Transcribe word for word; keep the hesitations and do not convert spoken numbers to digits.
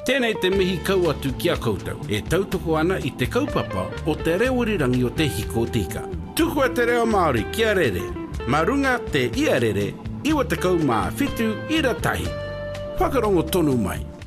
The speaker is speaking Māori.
Tēnei te mihi kau atu ki a koutou. E tautoko ana i te kaupapa o te reorirangi o te hiko tika. Tukua te reo Māori kia rere. Marunga te ia rere, iwa te kau mā whitu ira tahi. Whakarongo tonu mai.